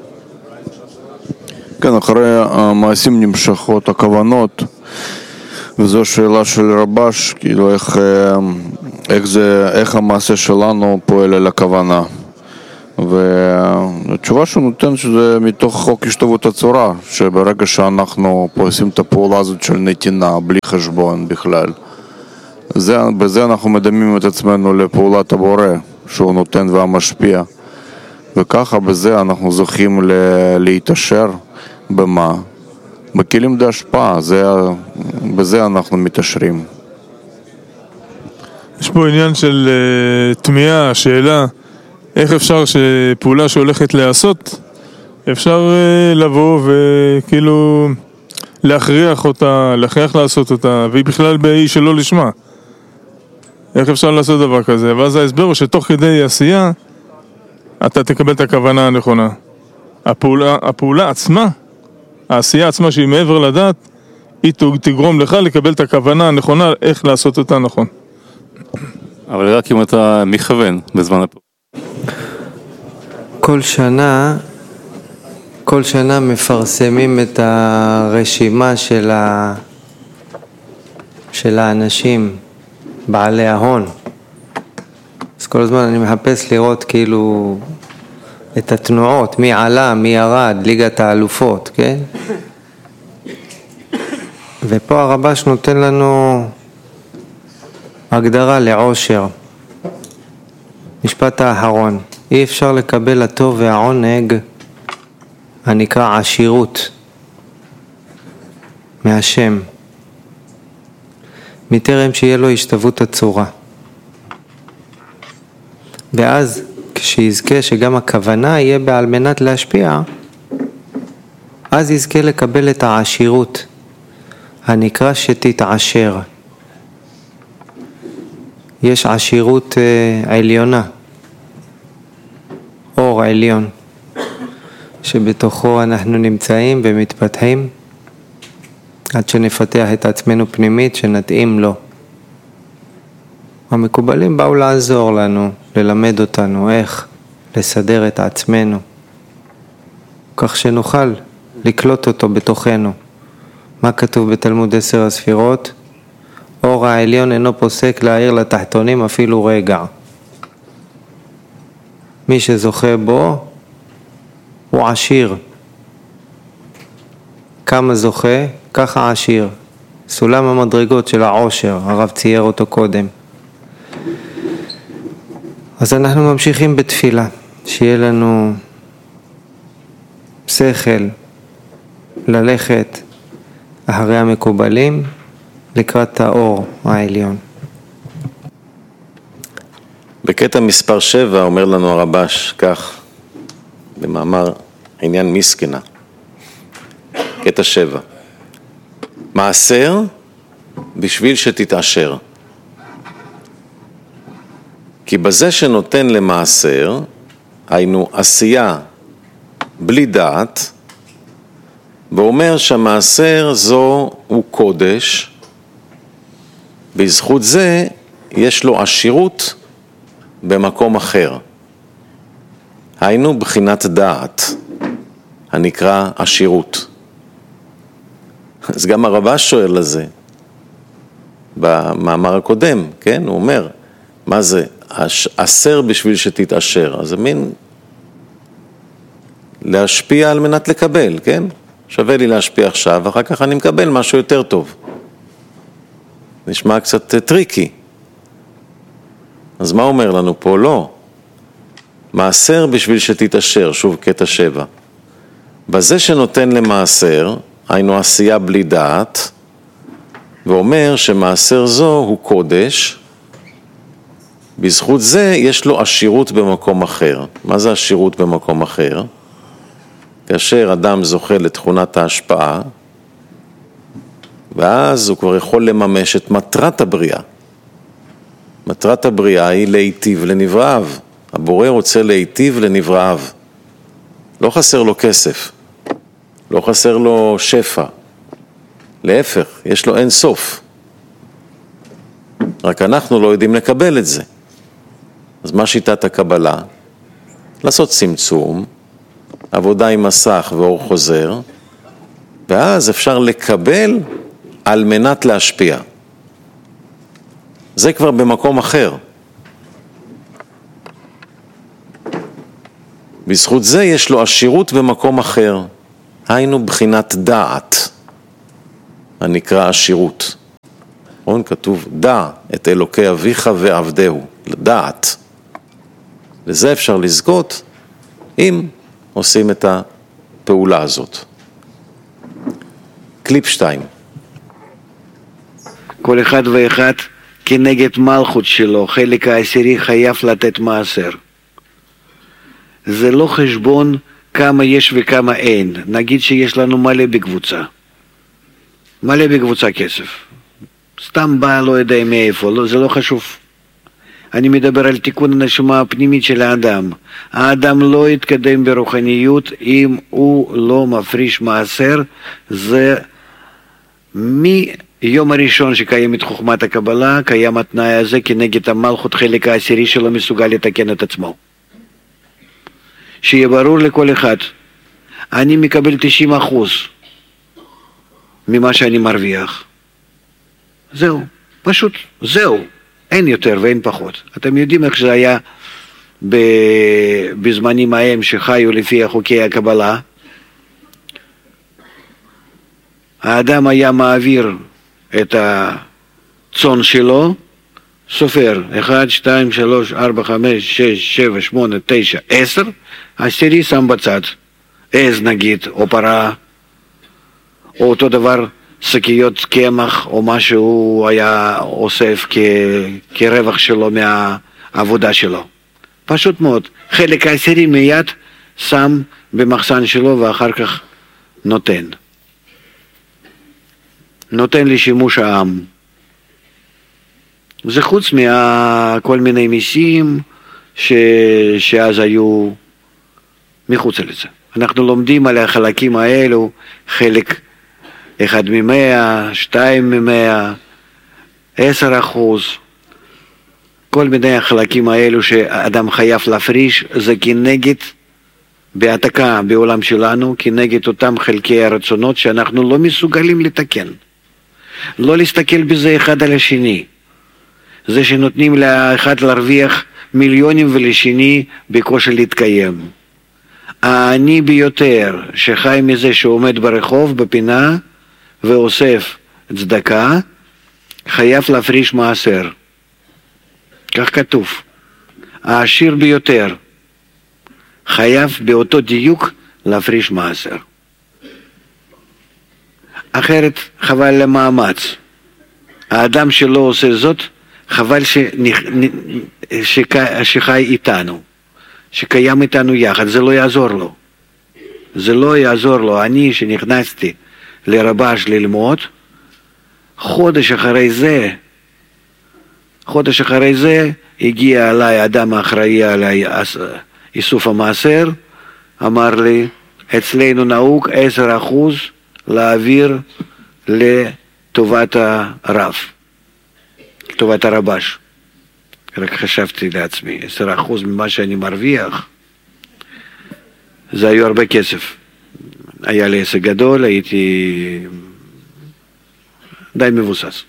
כן, אחרי המעשים נמשכות הכוונות, וזו שאלה של רבש, כאילו איך, איך, זה, איך המעשה שלנו פועל על הכוונה. והתשובה שהוא נותן שזה מתוך חוק השתוות הצורה, שברגע שאנחנו פה עושים את הפעולה הזאת של נתינה בלי חשבון בכלל, זה, בזה אנחנו מדמים את עצמנו לפעולת הבורא שהוא נותן והמשפיע, וככה בזה אנחנו זוכים ל- להתעשר. במה? בכלים דהשפעה, זה, בזה אנחנו מתעשרים. יש פה עניין של uh, תמיהה, שאלה, איך אפשר שפעולה שהולכת לעשות, אפשר uh, לבוא וכאילו להכריח אותה, להכריח לעשות אותה, והיא בכלל באי שלא לשמה. איך אפשר לעשות דבר כזה? ואז ההסבר הוא שתוך כדי עשייה, אתה תקבל את הכוונה הנכונה. הפעולה, הפעולה עצמה, העשייה עצמה שהיא מעבר לדעת, היא תגרום לך לקבל את הכוונה הנכונה, איך לעשות אותה נכון. אבל רק אם אתה מכוון בזמן הפעולה. כל שנה, כל שנה מפרסמים את הרשימה של, ה... של האנשים, בעלי ההון. אז כל הזמן אני מחפש לראות כאילו את התנועות, מי עלה, מי ירד, ליגת האלופות, כן? ופה הרבש נותן לנו הגדרה לעושר. משפט האחרון, אי אפשר לקבל הטוב והעונג הנקרא עשירות מהשם, מטרם שיהיה לו השתוות הצורה. ואז כשיזכה שגם הכוונה יהיה בעל מנת להשפיע, אז יזכה לקבל את העשירות הנקרא שתתעשר. יש עשירות uh, עליונה, אור עליון, שבתוכו אנחנו נמצאים ומתפתחים עד שנפתח את עצמנו פנימית שנתאים לו. המקובלים באו לעזור לנו, ללמד אותנו איך לסדר את עצמנו, כך שנוכל לקלוט אותו בתוכנו. מה כתוב בתלמוד עשר הספירות? אור העליון אינו פוסק להאיר לתחתונים אפילו רגע. מי שזוכה בו הוא עשיר. כמה זוכה, ככה עשיר. סולם המדרגות של העושר, הרב צייר אותו קודם. אז אנחנו ממשיכים בתפילה, שיהיה לנו שכל ללכת אחרי המקובלים לקראת האור העליון. בקטע מספר שבע אומר לנו הרבש כך, במאמר עניין מסכנה, קטע שבע, מעשר בשביל שתתעשר. כי בזה שנותן למעשר, היינו עשייה בלי דעת, ואומר שהמעשר זו הוא קודש, בזכות זה יש לו עשירות במקום אחר. היינו בחינת דעת, הנקרא עשירות. אז גם הרבש שואל לזה, במאמר הקודם, כן? הוא אומר, מה זה? עשר בשביל שתתעשר. אז זה מין להשפיע על מנת לקבל, כן? שווה לי להשפיע עכשיו, ואחר כך אני מקבל משהו יותר טוב. נשמע קצת טריקי. אז מה אומר לנו פה? לא. מעשר בשביל שתתעשר, שוב קטע שבע. בזה שנותן למעשר, היינו עשייה בלי דעת, ואומר שמעשר זו הוא קודש, בזכות זה יש לו עשירות במקום אחר. מה זה עשירות במקום אחר? כאשר אדם זוכה לתכונת ההשפעה, ואז הוא כבר יכול לממש את מטרת הבריאה. מטרת הבריאה היא להיטיב לנבראיו. הבורא רוצה להיטיב לנבראיו. לא חסר לו כסף, לא חסר לו שפע. להפך, יש לו אין סוף. רק אנחנו לא יודעים לקבל את זה. אז מה שיטת הקבלה? לעשות צמצום, עבודה עם מסך ואור חוזר, ואז אפשר לקבל על מנת להשפיע. זה כבר במקום אחר. בזכות זה יש לו עשירות במקום אחר, היינו בחינת דעת, הנקרא עשירות. נכון? כתוב דע את אלוקי אביך ועבדהו, לדעת. לזה אפשר לזכות אם עושים את הפעולה הזאת. קליפ שתיים. כל אחד ואחד כנגד מלכות שלו, חלק העשירי חייב לתת מעשר. זה לא חשבון כמה יש וכמה אין. נגיד שיש לנו מלא בקבוצה. מלא בקבוצה כסף. סתם בא, לא יודע מאיפה, לא, זה לא חשוב. אני מדבר על תיקון הנשמה הפנימית של האדם. האדם לא יתקדם ברוחניות אם הוא לא מפריש מעשר. זה מיום הראשון שקיימת חוכמת הקבלה, קיים התנאי הזה כנגד המלכות חלק העשירי שלו מסוגל לתקן את עצמו. שיהיה ברור לכל אחד, אני מקבל תשעים אחוז ממה שאני מרוויח. זהו, פשוט, זהו. אין יותר ואין פחות. אתם יודעים איך זה היה בזמנים ההם שחיו לפי חוקי הקבלה. האדם היה מעביר את הצאן שלו, סופר, אחד, שתיים, שלוש, ארבע, חמש, שש, שבע, שמונה, תשע, עשר, עשירי שם בצד. עז נגיד, או פרה, או אותו דבר, שקיות קמח או מה שהוא היה אוסף כ... כרווח שלו מהעבודה שלו. פשוט מאוד. חלק העשירי מיד שם במחסן שלו ואחר כך נותן. נותן לשימוש העם. זה חוץ מכל מיני מיסים ש... שאז היו מחוץ לזה. אנחנו לומדים על החלקים האלו, חלק אחד ממאה, שתיים ממאה, עשר אחוז, כל מיני החלקים האלו שאדם חייב להפריש, זה כנגד, בהעתקה בעולם שלנו, כנגד אותם חלקי הרצונות שאנחנו לא מסוגלים לתקן. לא להסתכל בזה אחד על השני. זה שנותנים לאחד להרוויח מיליונים ולשני בקושי להתקיים. העני ביותר שחי מזה שעומד ברחוב, בפינה, ואוסף צדקה, חייב להפריש מעשר. כך כתוב. העשיר ביותר חייב באותו דיוק להפריש מעשר. אחרת חבל למאמץ. האדם שלא עושה זאת, חבל שנכ... שק... שחי איתנו, שקיים איתנו יחד, זה לא יעזור לו. זה לא יעזור לו. אני שנכנסתי לרבש ללמוד, חודש אחרי זה, חודש אחרי זה, הגיע אליי אדם האחראי על איסוף המעשר, אמר לי, אצלנו נהוג עשר אחוז להעביר לטובת הרב, לטובת הרבש. רק חשבתי לעצמי, עשר אחוז ממה שאני מרוויח, זה היו הרבה כסף. היה לי עסק גדול, הייתי די מבוסס.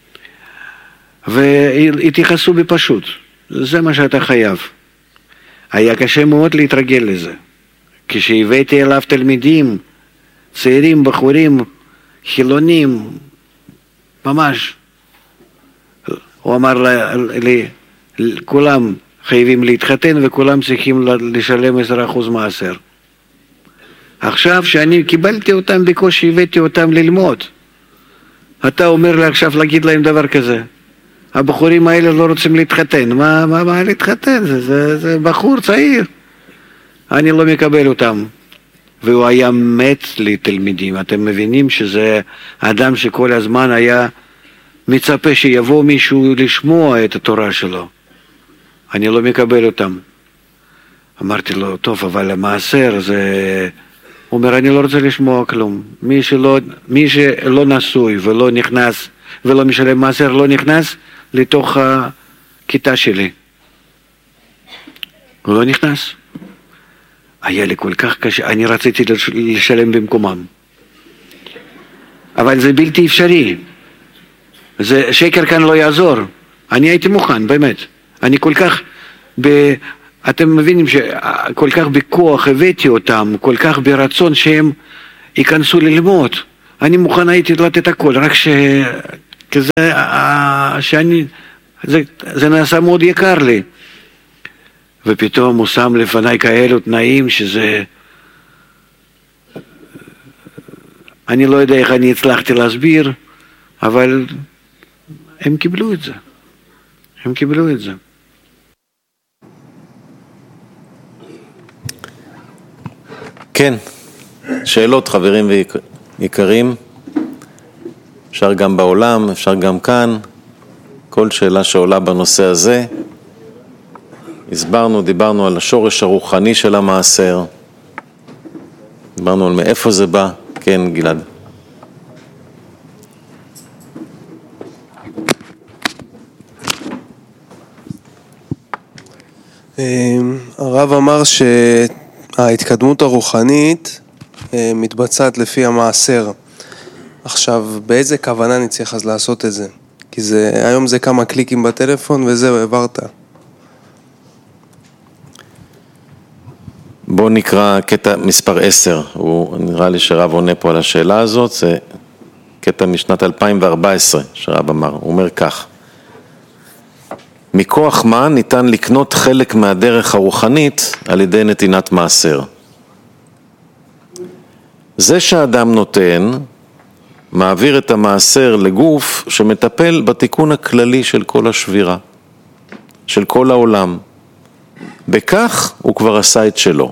והתייחסו בי פשוט, זה מה שאתה חייב. היה קשה מאוד להתרגל לזה. כשהבאתי אליו תלמידים, צעירים, בחורים, חילונים, ממש, הוא אמר לי, כולם חייבים להתחתן וכולם צריכים לשלם עשרה אחוז מעשר. עכשיו שאני קיבלתי אותם בקושי, הבאתי אותם ללמוד. אתה אומר לי עכשיו להגיד להם דבר כזה. הבחורים האלה לא רוצים להתחתן. מה, מה, מה להתחתן? זה, זה, זה בחור צעיר. אני לא מקבל אותם. והוא היה מת לתלמידים. אתם מבינים שזה אדם שכל הזמן היה מצפה שיבוא מישהו לשמוע את התורה שלו. אני לא מקבל אותם. אמרתי לו, טוב, אבל המעשר זה... הוא אומר, אני לא רוצה לשמוע כלום. מי שלא, מי שלא נשוי ולא נכנס, ולא משלם מעשר, לא נכנס לתוך הכיתה שלי. הוא לא נכנס. היה לי כל כך קשה, אני רציתי לשלם במקומם. אבל זה בלתי אפשרי. זה, שקר כאן לא יעזור. אני הייתי מוכן, באמת. אני כל כך אתם מבינים שכל כך בכוח הבאתי אותם, כל כך ברצון שהם ייכנסו ללמוד. אני מוכן הייתי לתת הכל, רק ש... כזה, שאני... זה, זה נעשה מאוד יקר לי. ופתאום הוא שם לפניי כאלו תנאים שזה... אני לא יודע איך אני הצלחתי להסביר, אבל הם קיבלו את זה. הם קיבלו את זה. כן, שאלות חברים ויקרים, אפשר גם בעולם, אפשר גם כאן, כל שאלה שעולה בנושא הזה. הסברנו, דיברנו על השורש הרוחני של המעשר, דיברנו על מאיפה זה בא. כן, גלעד. הרב אמר שההתקדמות הרוחנית מתבצעת לפי המעשר. עכשיו, באיזה כוונה אני צריך אז לעשות את זה? כי זה, היום זה כמה קליקים בטלפון וזהו, העברת. בואו נקרא קטע מספר עשר, הוא נראה לי שרב עונה פה על השאלה הזאת, זה קטע משנת אלפיים וארבע עשרה שרב אמר, הוא אומר כך: מכוח מה ניתן לקנות חלק מהדרך הרוחנית על ידי נתינת מעשר? זה שהאדם נותן, מעביר את המעשר לגוף שמטפל בתיקון הכללי של כל השבירה, של כל העולם. בכך הוא כבר עשה את שלו.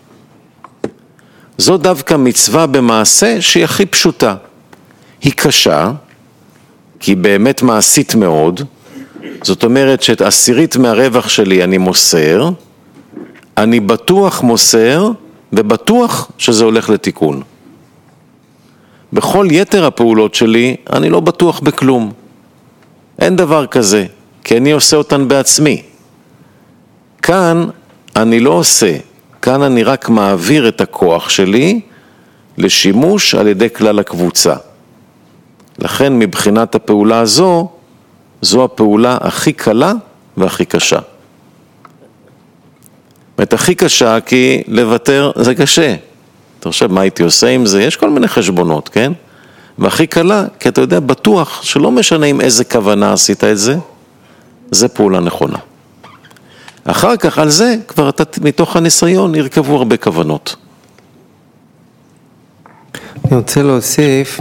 זו דווקא מצווה במעשה שהיא הכי פשוטה. היא קשה, כי היא באמת מעשית מאוד. זאת אומרת שאת עשירית מהרווח שלי אני מוסר, אני בטוח מוסר ובטוח שזה הולך לתיקון. בכל יתר הפעולות שלי אני לא בטוח בכלום. אין דבר כזה, כי אני עושה אותן בעצמי. כאן אני לא עושה, כאן אני רק מעביר את הכוח שלי לשימוש על ידי כלל הקבוצה. לכן מבחינת הפעולה הזו, זו הפעולה הכי קלה והכי קשה. את הכי קשה כי לוותר זה קשה. אתה חושב מה הייתי עושה עם זה? יש כל מיני חשבונות, כן? והכי קלה, כי אתה יודע בטוח שלא משנה עם איזה כוונה עשית את זה, זה פעולה נכונה. אחר כך על זה כבר אתה מתוך הניסיון ירכבו הרבה כוונות. אני רוצה להוסיף,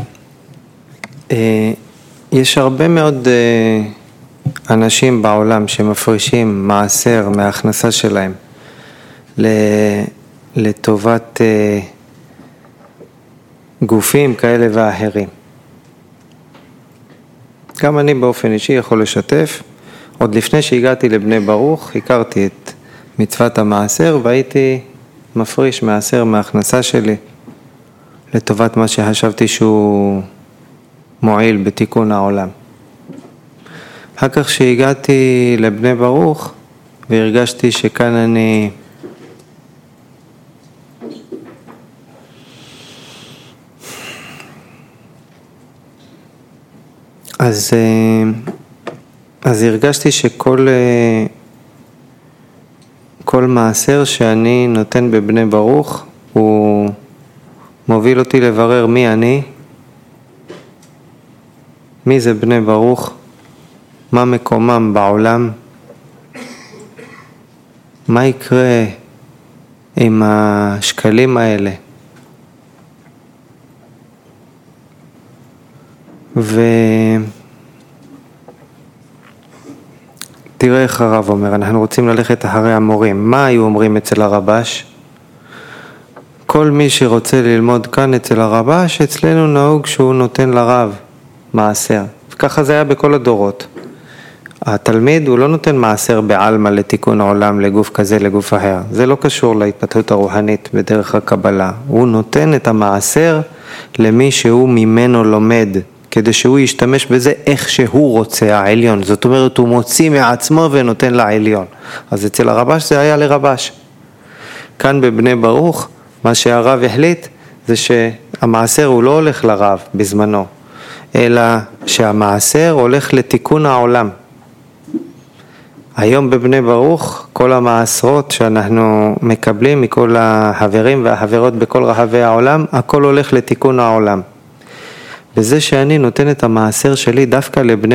יש הרבה מאוד אנשים בעולם שמפרישים מעשר מההכנסה שלהם לטובת גופים כאלה ואחרים. גם אני באופן אישי יכול לשתף. עוד לפני שהגעתי לבני ברוך, הכרתי את מצוות המעשר והייתי מפריש מעשר מההכנסה שלי לטובת מה שחשבתי שהוא מועיל בתיקון העולם. אחר כך שהגעתי לבני ברוך והרגשתי שכאן אני אז אז הרגשתי שכל כל מעשר שאני נותן בבני ברוך הוא מוביל אותי לברר מי אני, מי זה בני ברוך, מה מקומם בעולם, מה יקרה עם השקלים האלה. ו... תראה איך הרב אומר, אנחנו רוצים ללכת אחרי המורים. מה היו אומרים אצל הרבש? כל מי שרוצה ללמוד כאן אצל הרבש, אצלנו נהוג שהוא נותן לרב מעשר. וככה זה היה בכל הדורות. התלמיד הוא לא נותן מעשר בעלמא לתיקון העולם לגוף כזה, לגוף אחר. זה לא קשור להתפתחות הרוחנית בדרך הקבלה. הוא נותן את המעשר למי שהוא ממנו לומד, כדי שהוא ישתמש בזה איך שהוא רוצה, העליון. זאת אומרת, הוא מוציא מעצמו ונותן לעליון. אז אצל הרבש זה היה לרבש. כאן בבני ברוך, מה שהרב החליט, זה שהמעשר הוא לא הולך לרב בזמנו, אלא שהמעשר הולך לתיקון העולם. היום בבני ברוך, כל המעשרות שאנחנו מקבלים מכל החברים והחברות בכל רחבי העולם, הכל הולך לתיקון העולם. בזה שאני נותן את המעשר שלי דווקא לבני